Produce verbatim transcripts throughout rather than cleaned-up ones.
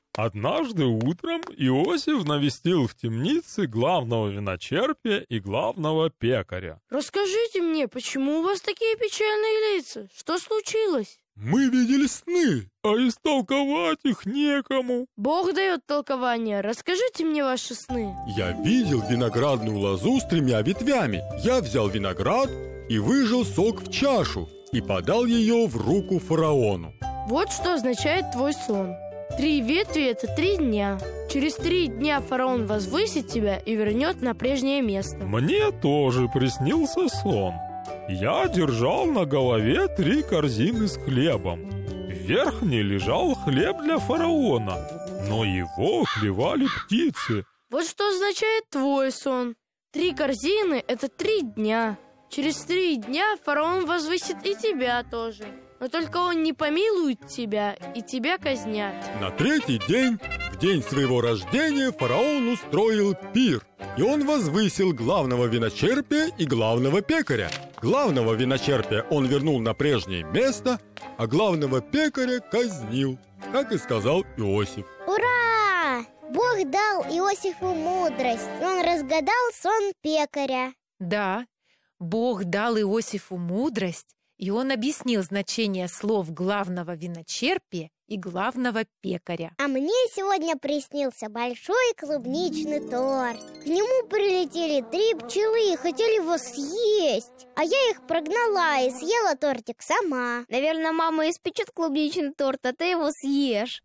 Однажды утром Иосиф навестил в темнице главного виночерпия и главного пекаря. Расскажите мне, почему у вас такие печальные лица? Что случилось? Мы видели сны, а истолковать их некому. Бог дает толкование. Расскажите мне ваши сны. Я видел виноградную лозу с тремя ветвями. Я взял виноград и выжал сок в чашу и подал ее в руку фараону. Вот что означает твой сон. Три ветви – это три дня. Через три дня фараон возвысит тебя и вернет на прежнее место. Мне тоже приснился сон. Я держал на голове три корзины с хлебом. В верхней лежал хлеб для фараона, но его клевали птицы. Вот что означает твой сон. Три корзины – это три дня. Через три дня фараон возвысит и тебя тоже. Но только он не помилует тебя, и тебя казнят. На третий день, в день своего рождения, фараон устроил пир. И он возвысил главного виночерпия и главного пекаря. Главного виночерпия он вернул на прежнее место, а главного пекаря казнил, как и сказал Иосиф. Ура! Бог дал Иосифу мудрость, и он разгадал сон пекаря. Да, Бог дал Иосифу мудрость, и он объяснил значение слов главного виночерпия и главного пекаря. А мне сегодня приснился большой клубничный торт. К нему прилетели три пчелы и хотели его съесть. А я их прогнала и съела тортик сама. Наверное, мама испечет клубничный торт, а ты его съешь.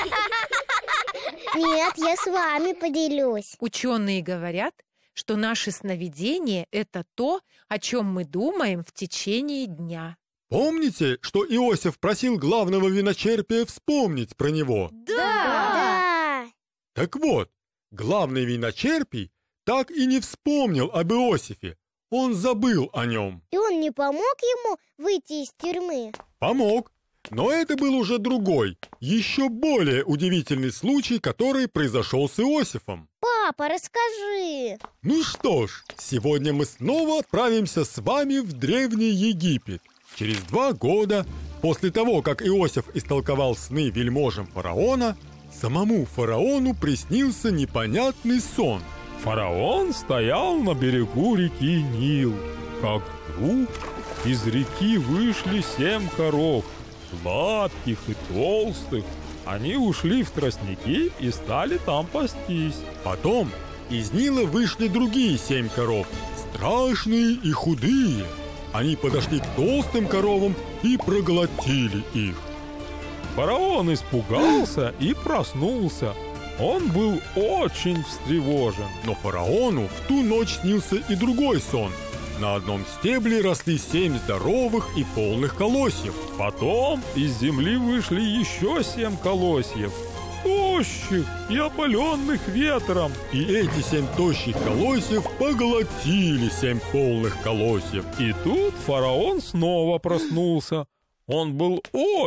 Нет, я с вами поделюсь. Ученые говорят, что наши сновидения – это то, о чем мы думаем в течение дня. Помните, что Иосиф просил главного виночерпия вспомнить про него? Да! Да! Так вот, главный виночерпий так и не вспомнил об Иосифе. Он забыл о нем. И он не помог ему выйти из тюрьмы? Помог. Но это был уже другой, еще более удивительный случай, который произошел с Иосифом. Папа, расскажи. Ну что ж, сегодня мы снова отправимся с вами в Древний Египет. Через два года, после того, как Иосиф истолковал сны вельможам фараона, самому фараону приснился непонятный сон. Фараон стоял на берегу реки Нил, как вдруг из реки вышли семь коров, сладких и толстых. Они ушли в тростники и стали там пастись. Потом из Нила вышли другие семь коров, страшные и худые. Они подошли к толстым коровам и проглотили их. Фараон испугался и проснулся. Он был очень встревожен. Но фараону в ту ночь снился и другой сон. На одном стебле росли семь здоровых и полных колосьев. Потом из земли вышли еще семь колосьев, тощих и опаленных ветром. И эти семь тощих колосьев поглотили семь полных колосьев. И тут фараон снова проснулся. Он был очень